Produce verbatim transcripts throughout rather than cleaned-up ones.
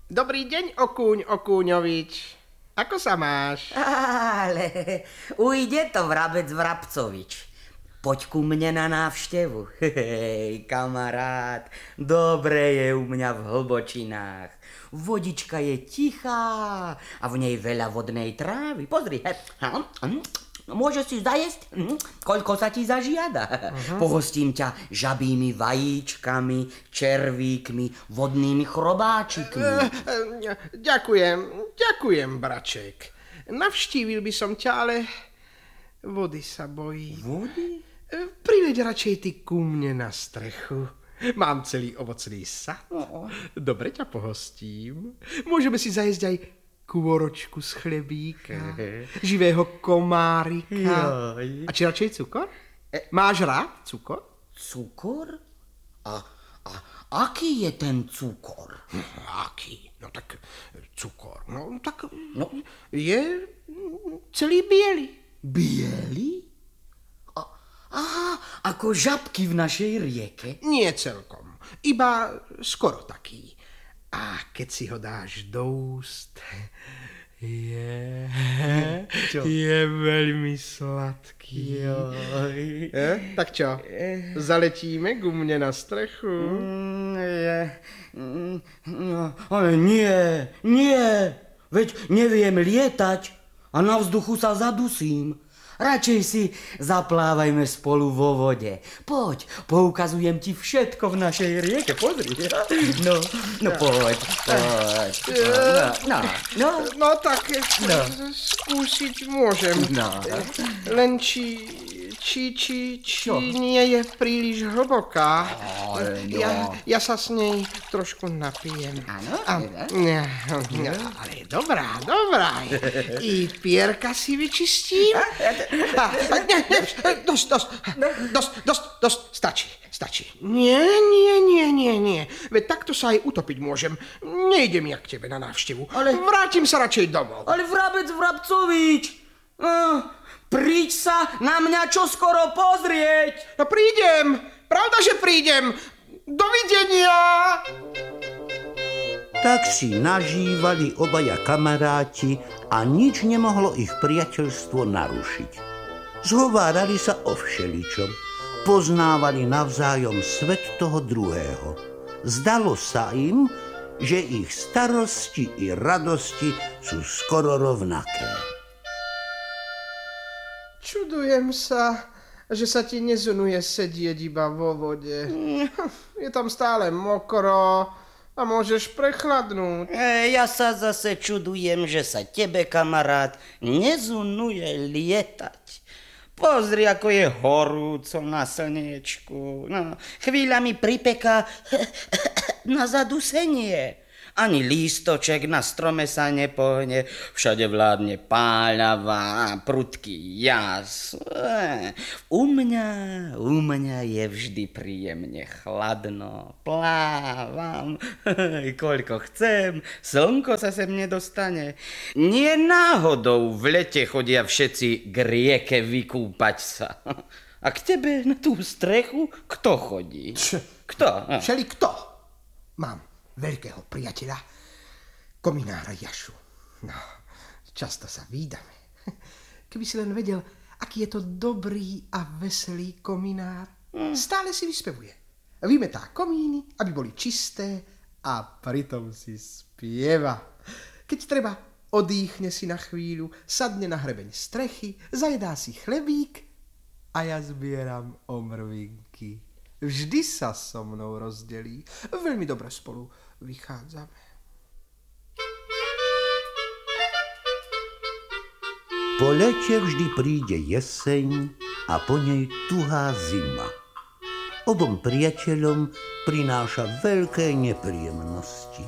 Dobrý deň, Okúň Okúňovič. Ako sa máš? Ale ujde to, vrabec Vrabcovič. Poď ku mne na návštevu. Hej, kamarát, dobre je u mňa v hlbočinách. Vodička je tichá a v nej veľa vodnej trávy. Pozri, he, môžeš si zajesť, koľko sa ti zažiada. Uh-huh. Pohostím ťa žabými vajíčkami, červíkmi, vodnými chrobáčikmi. Uh, ďakujem, ďakujem, braček. Navštívil by som ťa, ale vody sa bojí. Vody? Priveď radšej ty ku mne na strechu. Mám celý ovocný sad. Uh-uh. Dobre ťa pohostím. Môžeme si zajesť aj kôročku z chlebíka, živého komárika. Joj. A či radšej cukor? E, Máš rád cukor? Cukor? A, a aký je ten cukor? Hm, aký? No tak cukor, no tak no. Je celý biely. Biely? A, aha, ako žabky v našej rieke? Nie celkom, iba skoro taký. A keď si ho dáš do úst, je, je veľmi sladký. Joj. Je? Tak čo, zaletíme ku mne na strechu? Mm, je, no, ale nie, nie, veď neviem lietať a na vzduchu sa zadusím. Radšej si zaplávajme spolu vo vode. Poď, poukazujem ti všetko v našej rieke. Pozri. No, no poď, poď. No, no, no. No tak no. Skúsiť môžem. No. Len či, či, či, či nie je príliš hlboká. Ale no. ja, ja sa s nej trošku napijem. Áno? A, ne, ne, ale dobrá, dobrá. I pierka si vyčistím. A, a, ne, ne, dosť, dosť, dosť, dosť, dosť, stačí, stačí. Nie, nie, nie, nie, nie. Veď takto sa aj utopiť môžem. Nejdem ja k tebe na návštevu. Ale vrátim sa radšej domov. Ale vrabec Vrabcovič, uh, príď sa na mňa čoskoro pozrieť. No prídem, pravda, že prídem. Dovidenia. Tak si nažívali obaja kamaráti a nič nemohlo ich priateľstvo narušiť. Zhovárali sa o všeličom, poznávali navzájom svet toho druhého. Zdalo sa im, že ich starosti i radosti sú skoro rovnaké. Čudujem sa, že sa ti nezunuje sedieť iba vo vode. Je tam stále mokro a môžeš prechladnúť. E, ja sa zase čudujem, že sa tebe, kamarát, nezunuje lietať. Pozri, ako je horúco na slniečku. No, chvíľami pripeká na zadusenie. Ani lístoček na strome sa nepohne, všade vládne páľava a prudký jas. U mňa, u mňa je vždy príjemne chladno, plávam, koľko chcem, slnko sa sem nedostane. Nie náhodou v lete chodia všetci k rieke vykúpať sa. A k tebe na tú strechu kto chodí? Č- kto? Všeli kto? Mám veľkého priateľa, kominára Jašu. No, často sa vídame. Keby si len vedel, aký je to dobrý a veselý kominár. Mm. Stále si vyspevuje. Vymetá komíny, aby boli čisté a pritom si spieva. Keď treba, odýchne si na chvíľu, sadne na hrebeň strechy, zajedá si chlebík a ja zbieram omrvinky. Vždy sa so mnou rozdelí. Veľmi dobre spolu vychádzame. Po lete vždy príde jeseň a po nej tuhá zima. Obom priateľom prináša veľké nepríjemnosti.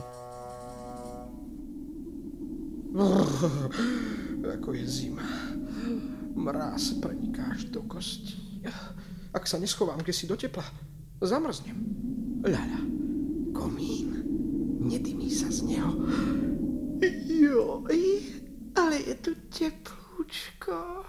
Oh, ako je zima. Mráz preniká až do kostí. Ak sa neschovám kdesi do tepla, zamrznem. Ľaľa, komín, nedymí sa z neho. Joj, ale je tu teplúčko.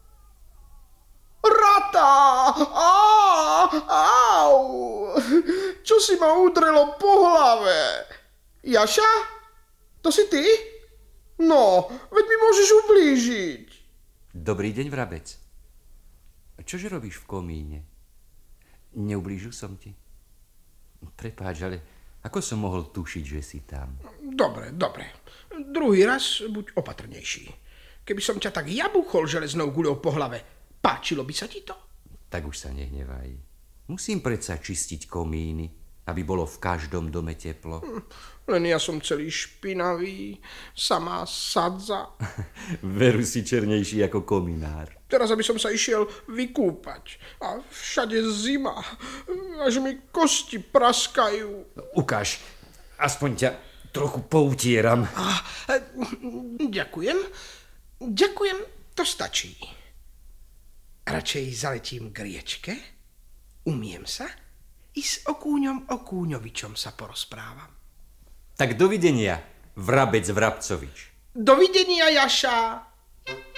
Rata! Á, au! čo si ma udrelo po hlave. Jaša? To si ty? No, veď mi môžeš ublížiť. Dobrý deň, Vrabec. Čože robíš v komíne? Neublížil som ti? Prepáč, ale ako som mohol tušiť, že si tam? Dobre, dobre. Druhý raz buď opatrnejší. Keby som ťa tak jabuchol železnou guľou po hlave, páčilo by sa ti to? Tak už sa nehnevaj. Musím predsa čistiť komíny, aby bolo v každom dome teplo. Len ja som celý špinavý, samá sadza. Veru si černejší ako kominár. Teraz, aby som sa išiel vykúpať. A všade zima. Až mi kosti praskajú. Ukáž, aspoň ťa trochu poutieram. A, ďakujem. Ďakujem, to stačí. Radšej zaletím k riečke, umiem sa i s Okúňom Okúňovičom sa porozprávam. Tak dovidenia, Vrabec Vrabcovič. Dovidenia, Jaša.